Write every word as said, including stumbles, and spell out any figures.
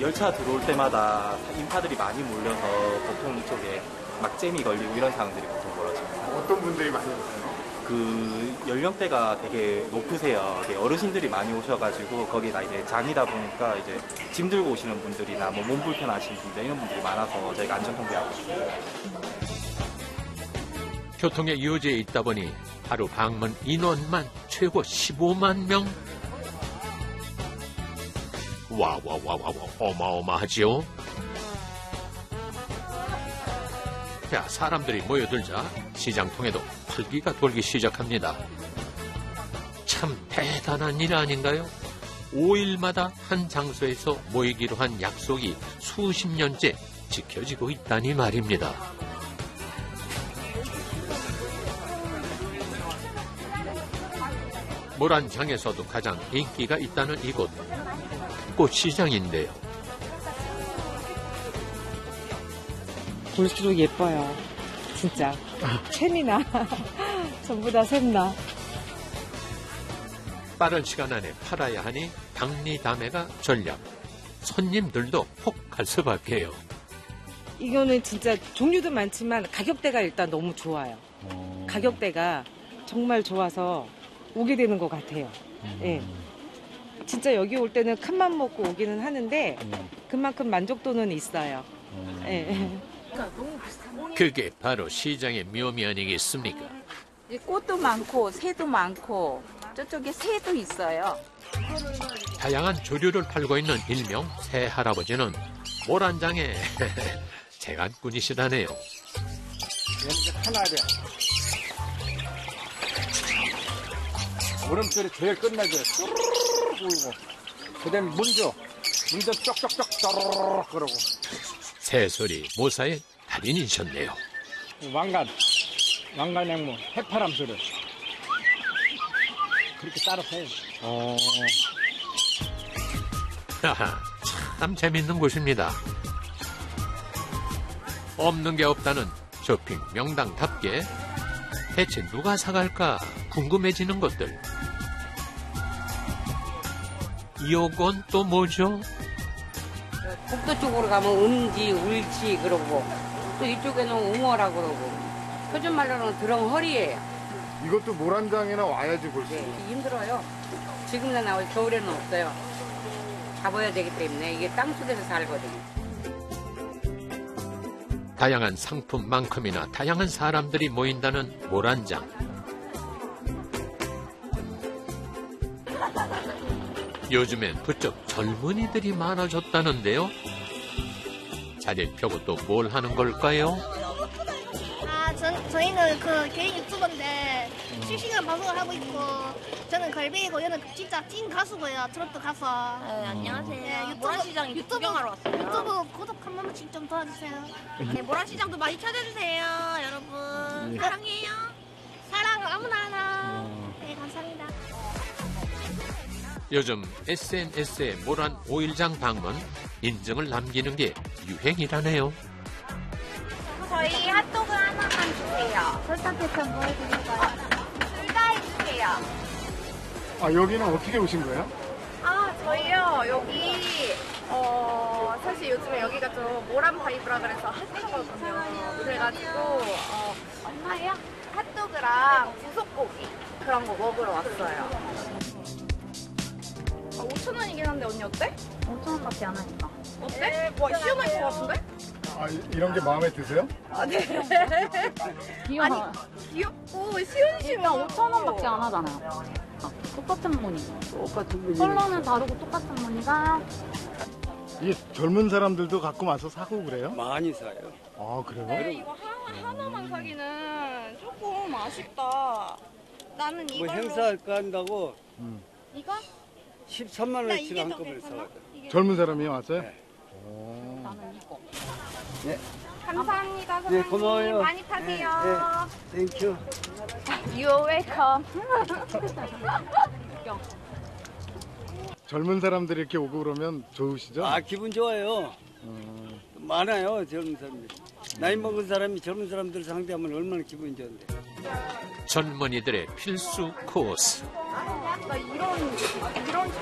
열차 들어올 때마다 인파들이 많이 몰려서 보통 이쪽에 막잼이 걸리고 이런 상황들이 보통 벌어집니다. 어떤 분들이 많이 오세요? 그 연령대가 되게 높으세요. 어르신들이 많이 오셔가지고 거기다 이제 장이다 보니까 이제 짐 들고 오시는 분들이나 뭐 몸 불편하신 분들 이런 분들이 많아서 저희가 안전 통제하고 있습니다. 교통의 요지에 있다 보니 하루 방문 인원만 최고 십오만 명. 와와와와 어마어마하지요. 자, 사람들이 모여들자 시장통에도 활기가 돌기 시작합니다. 참 대단한 일 아닌가요? 오 일마다 한 장소에서 모이기로 한 약속이 수십 년째 지켜지고 있다니 말입니다. 모란장에서도 가장 인기가 있다는 이곳, 꽃시장인데요. 볼수록 예뻐요. 진짜. 샘이나. 전부 다 샘나. 빠른 시간 안에 팔아야 하니 박리다매가 전략. 손님들도 혹할 수밖에요. 이거는 진짜 종류도 많지만 가격대가 일단 너무 좋아요. 오. 가격대가 정말 좋아서 오게 되는 것 같아요. 음. 예. 진짜 여기 올 때는 큰맘 먹고 오기는 하는데 음. 그만큼 만족도는 있어요. 음. 예. 그게 바로 시장의 묘미 아니겠습니까? 꽃도 많고 새도 많고 저쪽에 새도 있어요. 다양한 조류를 팔고 있는 일명 새 할아버지는 모란장의 재간꾼이시다네요. 얘는 이제 하나래. 물음소리 제일 끝나죠. 뚜루루루 부르고. 그 다음에 문조. 문조 쪽쪽쪽 쪼르르 그러고. 새소리 모사의 달인이셨네요. 왕관. 왕관 행문. 해파람 소리. 그렇게 따라서 해요. 어. 하하, 참 재밌는 곳입니다. 없는 게 없다는 쇼핑 명당답게 대체 누가 사갈까 궁금해지는 것들. 이건 또 뭐죠? 북도 쪽으로 가면 음지, 울지 그러고 또 이쪽에는 웅어라 그러고 표준말로는 드렁허리예요. 이것도 모란장에나 와야지 볼 수 있어요. 네, 힘들어요. 지금은 나와요. 겨울에는 없어요. 잡아야 되기 때문에 이게 땅속에서 살거든요. 다양한 상품만큼이나 다양한 사람들이 모인다는 모란장. 요즘엔 부쩍 젊은이들이 많아졌다는데요. 자리를 펴고 또 뭘 하는 걸까요? 아, 전, 저희는 그 개인 유튜버인데 실시간 방송을 하고 있고 저는 걸베이고 얘는 진짜 찐 가수고요. 트로트 가수. 네, 안녕하세요. 네, 유튜브, 모란시장 유튜브 구경하러 왔어요. 유튜브 구독 한 번씩 좀 도와주세요. 네, 모란시장도 많이 찾아주세요, 여러분. 네. 사랑해요. 사랑 아무나 하나. 네, 감사합니다. 요즘 에스엔에스에 모란 오일장 방문 인증을 남기는 게 유행이라네요. 저희 핫도그 하나만 주세요. 설탕 케첩 뭐 해드릴까요? 둘 다 해주세요. 아, 여기는 어떻게 오신 거예요? 아, 저희요, 여기, 어, 사실 요즘에 여기가 좀 모란 바이브라 그래서 핫하거든요. 그래가지고, 어, 얼마예요? 핫도그랑 부속고기 그런 거 먹으러 왔어요. 아, 오천 원이긴 한데 언니 어때? 오천 원밖에 안 하니까. 어때? 와, 시원할 것 같은데? 아, 이런 게 마음에 드세요? 아, 네. 귀여워. 아니, 귀엽고 시원시원. 오천 원밖에 안 하잖아요. 아, 똑같은 무늬. 똑같은 분이. 컬러는 다르고 똑같은 무늬가. 이게 젊은 사람들도 갖고 와서 사고 그래요? 많이 사요. 아, 그래요? 네, 이거 하, 하나만 사기는 조금 아쉽다. 나는 뭐 이걸로. 행사할까 한다고 음. 이거? 십삼만 나 원치를 이게 더 한꺼번에 괜찮아? 사거든. 이게. 젊은 사람이 왔어요? 네. 오. 나는 이거. 네. 감사합니다, 네, 사장님. 고마워요. 많이 타세요. 네, 네. 땡큐. You're welcome. 젊은 사람들이 이렇게 오고 그러면 좋으시죠? 아, 기분 좋아요. 음. 많아요, 젊은 사람들. 나이 먹은 사람이 젊은 사람들 상대하면 얼마나 기분이 좋은데. 젊은이들의 필수 코스. 나 이런, 이런